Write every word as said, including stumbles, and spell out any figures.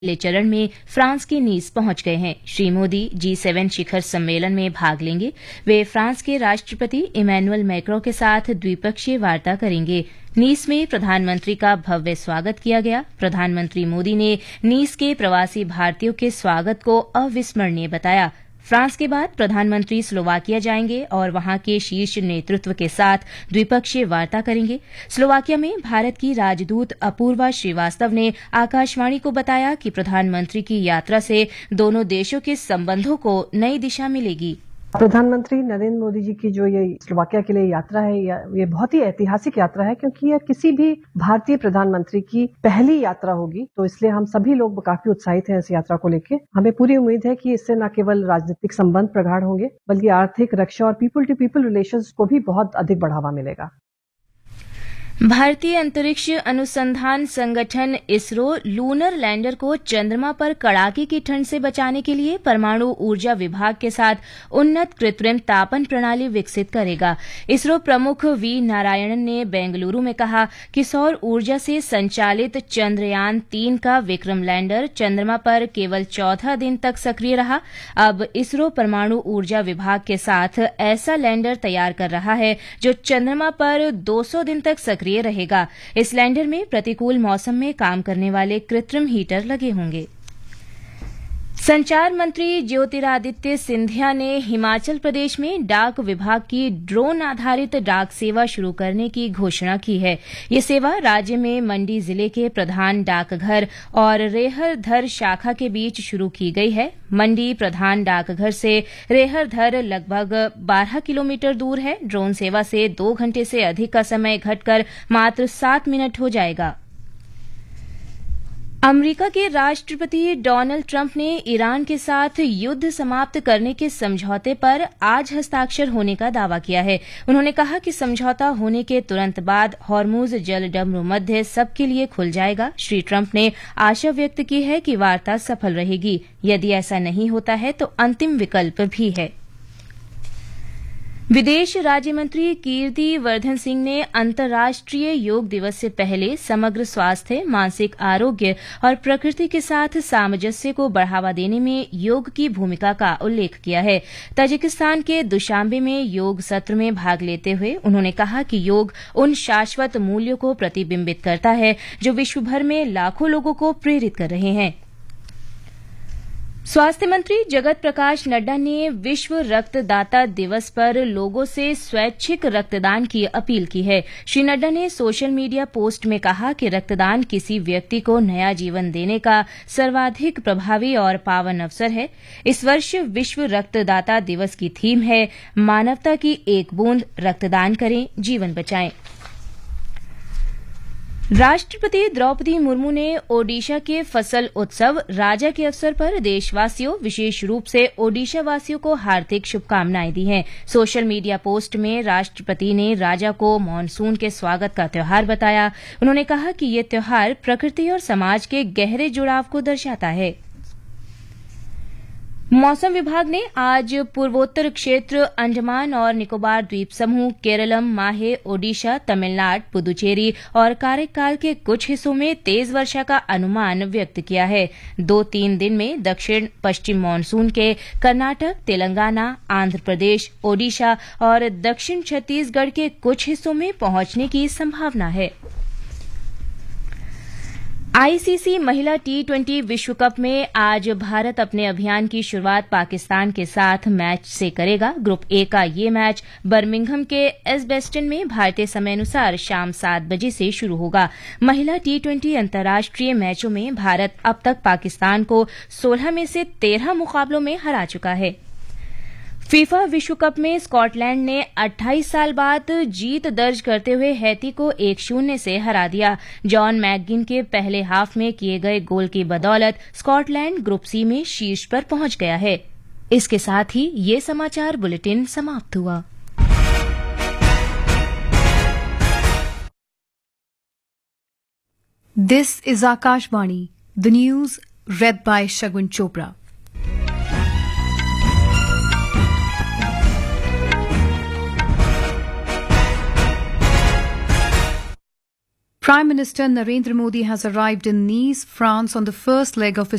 पहले चरण में फ्रांस के नीस पहुंच गए हैं। श्री मोदी जी सेवन शिखर सम्मेलन में भाग लेंगे। वे फ्रांस के राष्ट्रपति इमैनुअल मैक्रों के साथ द्विपक्षीय वार्ता करेंगे। नीस में प्रधानमंत्री का भव्य स्वागत किया गया। प्रधानमंत्री मोदी ने नीस के प्रवासी भारतीयों के स्वागत को अविस्मरणीय बताया। फ्रांस के बाद प्रधानमंत्री स्लोवाकिया जाएंगे और वहां के शीर्ष नेतृत्व के साथ द्विपक्षीय वार्ता करेंगे। स्लोवाकिया में भारत की राजदूत अपूर्वा श्रीवास्तव ने आकाशवाणी को बताया कि प्रधानमंत्री की यात्रा से दोनों देशों के संबंधों को नई दिशा मिलेगी। प्रधानमंत्री नरेंद्र मोदी जी की जो ये स्लोवाकिया के लिए यात्रा है, ये बहुत ही ऐतिहासिक यात्रा है, क्योंकि यह किसी भी भारतीय प्रधानमंत्री की पहली यात्रा होगी। तो इसलिए हम सभी लोग काफी उत्साहित हैं इस यात्रा को लेकर। हमें पूरी उम्मीद है कि इससे न केवल राजनीतिक संबंध प्रगाढ़ होंगे, बल्कि आर्थिक, रक्षा और पीपल टू पीपल रिलेशंस को भी बहुत अधिक बढ़ावा मिलेगा। भारतीय अंतरिक्ष अनुसंधान संगठन इसरो लूनर लैंडर को चंद्रमा पर कड़ाके की ठंड से बचाने के लिए परमाणु ऊर्जा विभाग के साथ उन्नत कृत्रिम तापन प्रणाली विकसित करेगा। इसरो प्रमुख वी नारायणन ने बेंगलुरु में कहा कि सौर ऊर्जा से संचालित चंद्रयान तीन का विक्रम लैंडर चंद्रमा पर केवल चौदह दिन तक सक्रिय रहा। अब इसरो परमाणु ऊर्जा विभाग के साथ ऐसा लैंडर तैयार कर रहा है जो चंद्रमा पर दो सौ दिन तक सक्रिय रहेगा। इस लैंडर में प्रतिकूल मौसम में काम करने वाले कृत्रिम हीटर लगे होंगे। संचार मंत्री ज्योतिरादित्य सिंधिया ने हिमाचल प्रदेश में डाक विभाग की ड्रोन आधारित डाक सेवा शुरू करने की घोषणा की है। ये सेवा राज्य में मंडी जिले के प्रधान डाकघर और रेहरधर शाखा के बीच शुरू की गई है। मंडी प्रधान डाकघर से रेहरधर लगभग बारह किलोमीटर दूर है। ड्रोन सेवा से दो घंटे से अधिक का समय घटकर मात्र सात मिनट हो जाएगा। अमेरिका के राष्ट्रपति डोनाल्ड ट्रंप ने ईरान के साथ युद्ध समाप्त करने के समझौते पर आज हस्ताक्षर होने का दावा किया है। उन्होंने कहा कि समझौता होने के तुरंत बाद हॉर्मुज जलडमरू मध्य सबके लिए खुल जाएगा। श्री ट्रंप ने आशा व्यक्त की है कि वार्ता सफल रहेगी। यदि ऐसा नहीं होता है तो अंतिम विकल्प भी है। विदेश राज्य मंत्री कीर्ति वर्धन सिंह ने अंतर्राष्ट्रीय योग दिवस से पहले समग्र स्वास्थ्य, मानसिक आरोग्य और प्रकृति के साथ सामंजस्य को बढ़ावा देने में योग की भूमिका का उल्लेख किया है। ताजिकिस्तान के दुशांबे में योग सत्र में भाग लेते हुए उन्होंने कहा कि योग उन शाश्वत मूल्यों को प्रतिबिंबित करता है जो विश्व भर में लाखों लोगों को प्रेरित कर रहे हैं। स्वास्थ्य मंत्री जगत प्रकाश नड्डा ने विश्व रक्तदाता दिवस पर लोगों से स्वैच्छिक रक्तदान की अपील की है। श्री नड्डा ने सोशल मीडिया पोस्ट में कहा कि रक्तदान किसी व्यक्ति को नया जीवन देने का सर्वाधिक प्रभावी और पावन अवसर है। इस वर्ष विश्व रक्तदाता दिवस की थीम है मानवता की एक बूंद, रक्तदान करें, जीवन बचाएं। राष्ट्रपति द्रौपदी मुर्मू ने ओडिशा के फसल उत्सव राजा के अवसर पर देशवासियों, विशेष रूप से ओडिशा वासियों को हार्दिक शुभकामनाएं दी हैं। सोशल मीडिया पोस्ट में राष्ट्रपति ने राजा को मानसून के स्वागत का त्यौहार बताया। उन्होंने कहा कि ये त्यौहार प्रकृति और समाज के गहरे जुड़ाव को दर्शाता है। मौसम विभाग ने आज पूर्वोत्तर क्षेत्र, अंडमान और निकोबार द्वीप समूह, केरलम, माहे, ओडिशा, तमिलनाडु, पुदुचेरी और कारेकाल के कुछ हिस्सों में तेज वर्षा का अनुमान व्यक्त किया है। दो तीन दिन में दक्षिण पश्चिम मानसून के कर्नाटक, तेलंगाना, आंध्र प्रदेश, ओडिशा और दक्षिण छत्तीसगढ़ के कुछ हिस्सों में पहुंचने की संभावना है। आईसीसी महिला टी ट्वेंटी विश्व कप में आज भारत अपने अभियान की शुरुआत पाकिस्तान के साथ मैच से करेगा। ग्रुप ए का ये मैच बर्मिंघम के एजबेस्टन में भारतीय समयानुसार शाम सात बजे से शुरू होगा। महिला टी ट्वेंटी अंतर्राष्ट्रीय मैचों में भारत अब तक पाकिस्तान को सोलह में से तेरह मुकाबलों में हरा चुका है। फीफा विश्व कप में स्कॉटलैंड ने अट्ठाईस साल बाद जीत दर्ज करते हुए हैती को एक शून्य से हरा दिया। जॉन मैकगिन के पहले हाफ में किए गए गोल की बदौलत स्कॉटलैंड ग्रुप सी में शीर्ष पर पहुंच गया है। इसके साथ ही ये समाचार बुलेटिन समाप्त हुआ। This is Akashvani, the news red bye Shagun Chopra. Prime Minister Narendra Modi has arrived in Nice, France on the first leg of his